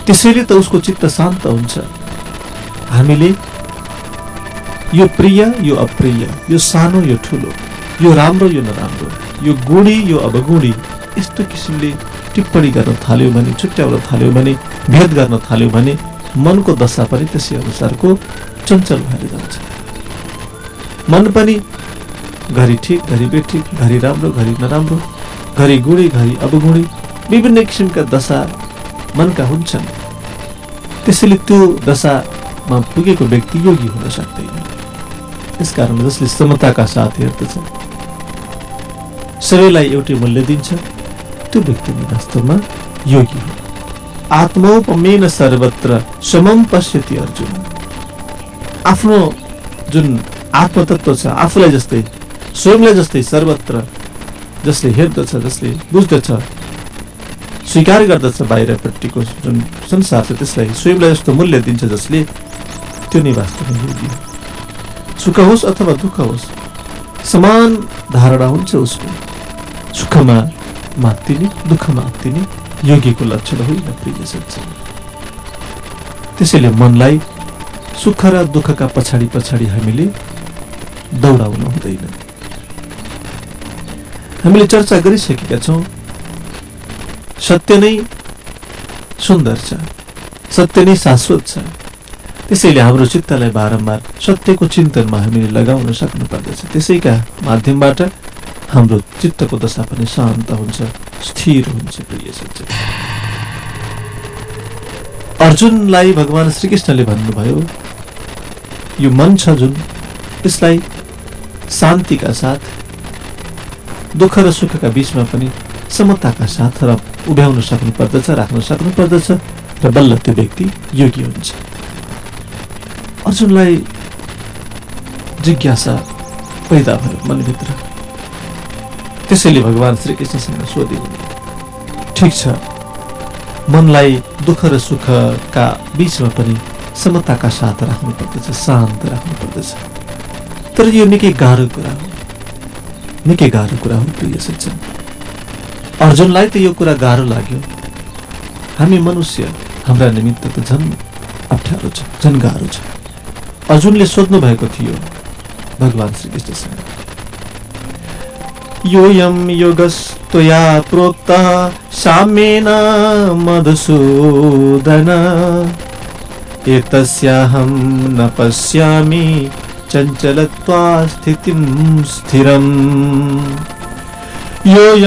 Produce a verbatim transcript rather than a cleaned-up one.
त्यसैले त उसको चित्त शान्त हुन्छ। हामीले यो प्रिय यो अप्रिय, यो सानो यो ठुलो, यो राम्रो यो नराम्रो, यो गुणी यो अवगुणी, यस्तो किसिमले टिप्पणी गर्न थाल्यो भने, छुट्याउन थाल्यो भने, भेद गर्न थाल्यो भने मनको दशा पनि त्यसै अनुसारको चञ्चल भएर जान्छ। मन पनि घरि ठिक घरि बेठिक, घरि राम्रो घरि नराम्रो, घरि गुणी घरि अवगुणी, विभिन्न किसिमका दशा मनका हुन्छन्। त्यसैले त्यो दशामा पुगेको व्यक्ति योगी हुन सक्दैन। यसकारण जसले समताका साथ हेर्दछ, सबैलाई एउटै मूल्य दिन्छ, त्यो व्यक्ति वास्तवमा योगी हो। आत्मोपमेन सर्वत्र समम पश्यति अर्जुन। आफ्नो जुन आत्मतत्व छ, आफूलाई जस्तै, स्वयंलाई जस्तै सर्वत्र जसले हेर्दछ, जसले बुझ्दछ, स्वीकार गर्दछ, बाहिरपट्टिको जुन संसार छ त्यसलाई स्वयंलाई जस्तो मूल्य दिन्छ जसले, त्यो नै वास्तवमा योगी हो। सुख होस् अथवा दुःख होस्, समान धारणा हुन्छ उसको। सुखमा मात्तिने, दुःखमा आत्तिने योगीको लक्षण होइन प्रिय सज्जन। त्यसैले मनलाई सुख र दुःखका पछाडि पछाडि हामीले दौडाउनु हुँदैन। हामीले चर्चा गरिसकेका छौँ, सत्य नै सुन्दर छ, सत्य नै शाश्वत छ। त्यसैले हाम्रो चित्तलाई बारम्बार सत्यको चिन्तनमा हामीले लगाउन सक्नु पर्दछ। त्यसैका माध्यमबाट हाम्रो चित्तको दशा पनि शान्त हुन्छ, स्थिर हुन्छ प्रिय सज्जन। अर्जुनलाई भगवान श्रीकृष्णले भन्नुभयो, यो मन छ जुन, यसलाई शान्तिका साथ दुःख र सुखका बीचमा पनि समताका साथ र उभ्याउन सक्नु पर्दछ, राख्न सक्नु पर्दछ, र बल्ल त्यो व्यक्ति योगी हुन्छ। अर्जुनलाई जिज्ञासा पैदा भयो मनभित्र। त्यसैले भगवान श्रीकृष्णसँग सोधे, ठिक छ, मनलाई दुःख र सुखका बीचमा पनि समताका साथ राख्नु पर्दछ, शान्त राख्नु पर्दछ। तर यो निकै गाह्रो कुरा हो, निकै गाह्रो कुरा हो प्रिय सज्जन। अर्जुनलाई त यो कुरा गाह्रो लाग्यो, हामी मनुष्य, हाम्रा निमित्त त झन् अप्ठ्यारो छ, झन् गाह्रो छ। अर्जुनले सोध्नु भएको थियो भगवान श्रीकृष्णसँग, योऽयं योगस्त्वया प्रोक्तः साम्येन मधुसूदन, एतस्याहं न पश्यामि चञ्चलत्वा स्थितिं स्थिरम्।